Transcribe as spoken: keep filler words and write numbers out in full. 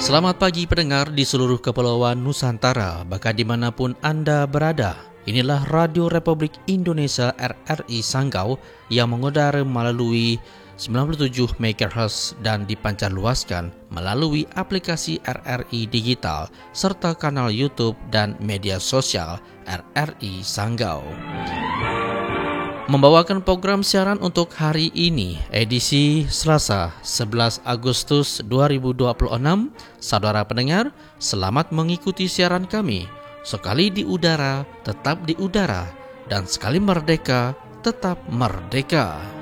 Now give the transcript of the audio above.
Selamat pagi pendengar di seluruh kepulauan Nusantara, bahkan dimanapun Anda berada. Inilah Radio Republik Indonesia R R I Sanggau yang mengudara melalui sembilan puluh tujuh megahertz dan dipancarluaskan melalui aplikasi R R I Digital serta kanal YouTube dan media sosial R R I Sanggau. Membawakan program siaran untuk hari ini, edisi Selasa sebelas Agustus dua ribu dua puluh enam. Saudara pendengar, selamat mengikuti siaran kami. Sekali di udara, tetap di udara, dan sekali merdeka, tetap merdeka.